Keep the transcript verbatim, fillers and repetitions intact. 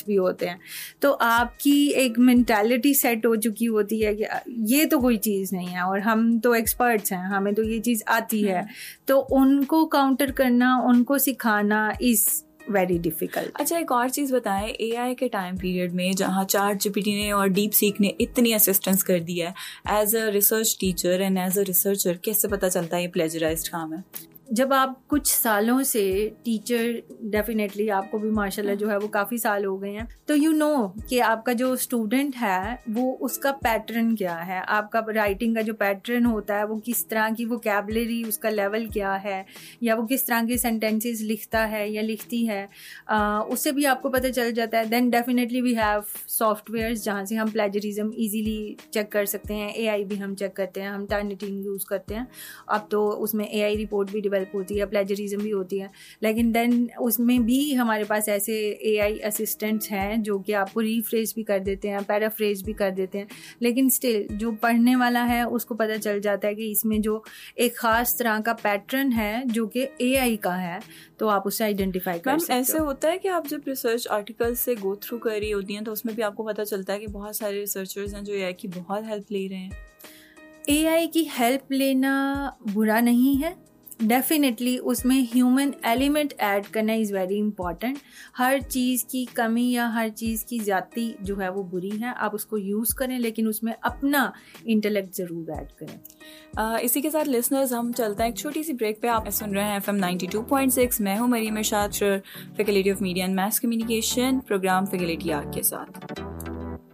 भी होते हैं, तो आपकी एक मेंटालिटी सेट हो चुकी होती है कि ये तो कोई चीज़ नहीं है और हम तो एक्सपर्ट्स हैं, हमें तो ये चीज़ आती है, तो उनको काउंटर करना, उनको सिखाना इज़ वेरी डिफ़िकल्ट। अच्छा, एक और चीज़ बताएं, एआई के टाइम पीरियड में जहाँ चैट जीपीटी ने और डीप सीक ने इतनी असिस्टेंस कर दी है, as a research teacher and as a researcher कैसे पता चलता है ये प्लेजराइज्ड काम है? जब आप कुछ सालों से टीचर, डेफिनेटली आपको भी माशाल्लाह जो है वो काफ़ी साल हो गए हैं, तो यू नो कि आपका जो स्टूडेंट है वो उसका पैटर्न क्या है, आपका राइटिंग का जो पैटर्न होता है वो किस तरह की वोकैबुलरी, उसका लेवल क्या है, या वो किस तरह के सेंटेंसेस लिखता है या लिखती है, आ, उससे भी आपको पता चल जाता है। Then definitely we have softwares जहाँ से हम प्लेजरिज्म ईजीली चेक कर सकते हैं, एआई भी हम चेक करते हैं, हम टर्निटिंग यूज़ करते हैं। अब तो उसमें एआई रिपोर्ट भी होती है, प्लेजरिज्म भी होती है, लेकिन देन उसमें भी हमारे पास ऐसे एआई असिस्टेंट्स हैं जो कि आपको रीफ्रेज भी कर देते हैं, पैराफ्रेज भी कर देते हैं, लेकिन स्टिल जो पढ़ने वाला है उसको पता चल जाता है कि इसमें जो एक ख़ास तरह का पैटर्न है जो कि एआई का है, तो आप उसे आइडेंटिफाई कर सकते हो। ऐसे होता है कि आप जब रिसर्च आर्टिकल से गो थ्रू कर रही होती हैं तो उसमें भी आपको पता चलता है कि बहुत सारे रिसर्चर्स हैं जो एआई की बहुत हेल्प ले रहे हैं? एआई की हेल्प लेना बुरा नहीं है, डेफिनेटली उसमें ह्यूमन एलिमेंट ऐड करना इज़ वेरी इंपॉर्टेंट। हर चीज़ की कमी या हर चीज़ की ज़्यादती जो है वो बुरी है, आप उसको यूज़ करें लेकिन उसमें अपना इंटेलेक्ट ज़रूर ऐड करें। uh, इसी के साथ लिसनर्स हम चलते हैं एक छोटी सी ब्रेक पे। आप सुन रहे हैं F M ninety two point six. मैं हूँ मरियम इरशाद, faculty of media and mass communication, programme faculty art के साथ।